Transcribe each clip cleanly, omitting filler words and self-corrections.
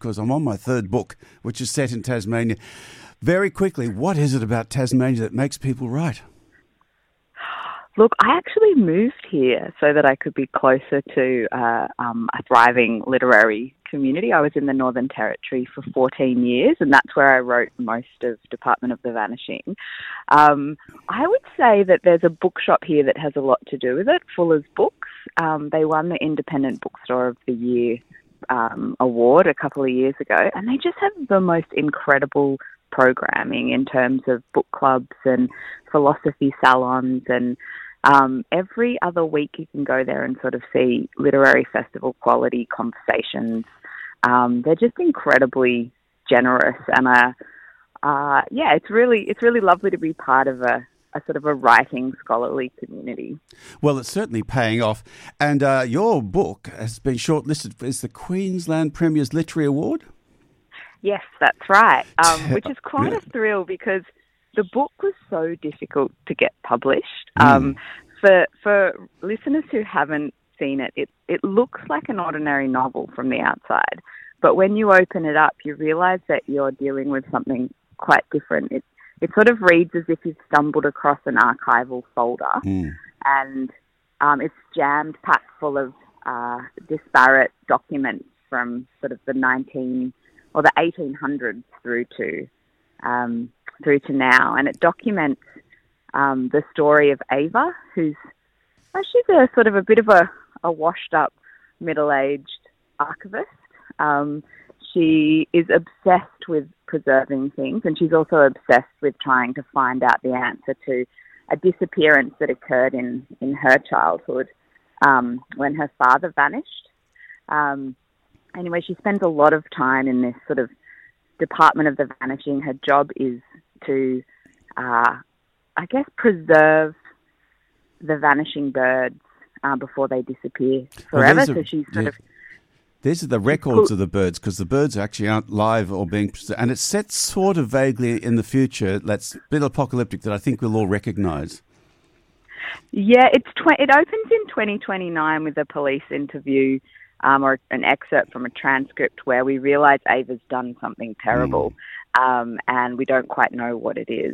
because I'm on my third book, which is set in Tasmania. Very quickly, what is it about Tasmania that makes people write? Look, I actually moved here so that I could be closer to a thriving literary community. I was in the Northern Territory for 14 years, and that's where I wrote most of Department of the Vanishing. I would say that there's a bookshop here that has a lot to do with it, Fuller's Books. They won the Independent Bookstore of the Year award a couple of years ago, and they just have the most incredible programming in terms of book clubs and philosophy salons, and every other week you can go there and sort of see literary festival quality conversations. They're just incredibly generous, and it's really lovely to be part of a sort of a writing scholarly community. Well, it's certainly paying off, and your book has been shortlisted for the Queensland Premier's Literary Award. Yes, that's right, which is quite a thrill because the book was so difficult to get published. For listeners who haven't seen it, it looks like an ordinary novel from the outside, but when you open it up, you realise that you're dealing with something quite different. It sort of reads as if you've stumbled across an archival folder, and it's jammed packed full of disparate documents from sort of the 1800s through to now, and it documents the story of Ava, she's a sort of a bit of a washed up middle-aged archivist. She is obsessed with preserving things, and she's also obsessed with trying to find out the answer to a disappearance that occurred in her childhood when her father vanished. Anyway, she spends a lot of time in this sort of Department of the Vanishing. Her job is to, preserve the vanishing birds before they disappear forever. These are the records of the birds, because the birds actually aren't live or being preserved. And it's set sort of vaguely in the future. That's a bit apocalyptic that I think we'll all recognise. Yeah, it opens in 2029 with a police interview or an excerpt from a transcript where we realise Ava's done something terrible, and we don't quite know what it is.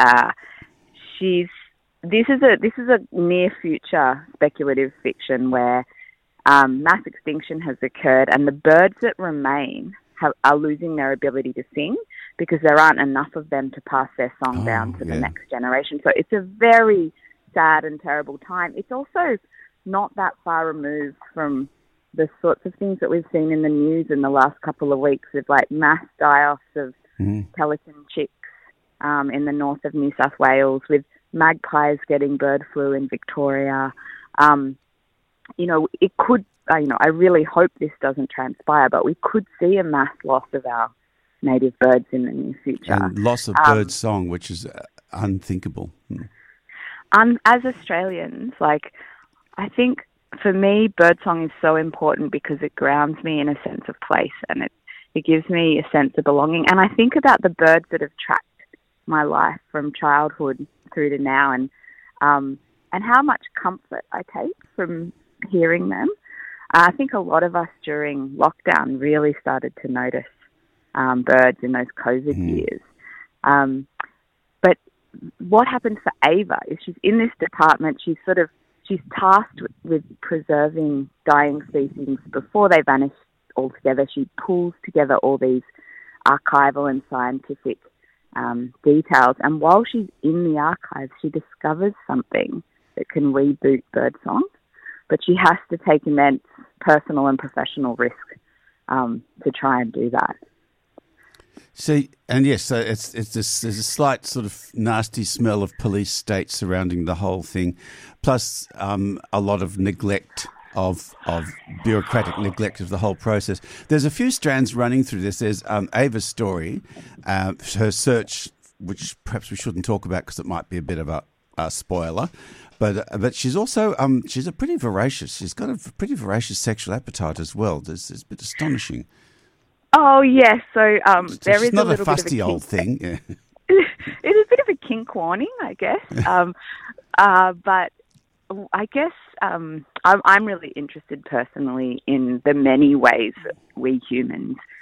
This is a near future speculative fiction where mass extinction has occurred, and the birds that remain are losing their ability to sing because there aren't enough of them to pass their song down to the next generation. So it's a very sad and terrible time. It's also not that far removed from the sorts of things that we've seen in the news in the last couple of weeks, with like mass die-offs of pelican chicks in the north of New South Wales, with magpies getting bird flu in Victoria. It could, I really hope this doesn't transpire, but we could see a mass loss of our native birds in the near future. And loss of bird song, which is unthinkable. As Australians, I think for me, birdsong is so important because it grounds me in a sense of place, and it gives me a sense of belonging. And I think about the birds that have tracked my life from childhood through to now, and how much comfort I take from hearing them. I think a lot of us during lockdown really started to notice birds in those COVID years. But what happens for Ava is she's in this department. She's tasked with preserving dying species before they vanish altogether. She pulls together all these archival and scientific details, and while she's in the archives, she discovers something that can reboot birdsong, but she has to take immense personal and professional risk to try and do that. See, and yes, so there's a slight sort of nasty smell of police state surrounding the whole thing, plus a lot of neglect of bureaucratic neglect of the whole process. There's a few strands running through this. There's Ava's story, her search, which perhaps we shouldn't talk about because it might be a bit of a spoiler. But she's also she's a pretty voracious. She's got a pretty voracious sexual appetite as well. It's a bit astonishing. Oh yes, so there is not a little a fussy bit of a old thing. Yeah. It is a bit of a kink warning, I guess. But I guess I'm really interested personally in the many ways that we humans